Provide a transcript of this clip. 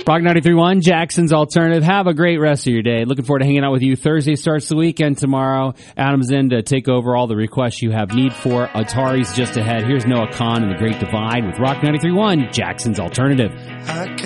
Rock 93.1, Jackson's Alternative. Have a great rest of your day. Looking forward to hanging out with you. Thursday starts the weekend tomorrow. Adam's in to take over all the requests you have need for. Atari's just ahead. Here's Noah Kahn and the Great Divide with Rock 93.1, Jackson's Alternative.